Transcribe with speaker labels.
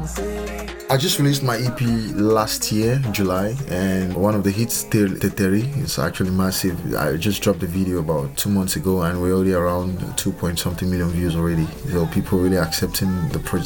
Speaker 1: I just released my EP last year, July, and one of the hits, Teteri, is actually massive. I just dropped the video about 2 months ago, and we're already around 2 point something million views already. So people really accepting the project.